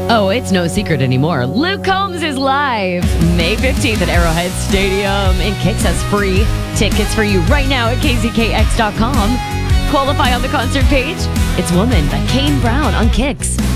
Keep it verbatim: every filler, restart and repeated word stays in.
Oh, it's no secret anymore. Luke Combs is live May fifteenth at Arrowhead Stadium, and Kix has free tickets for you right now at K Z K X dot com. Qualify on the concert page. It's Woman by Kane Brown on Kix.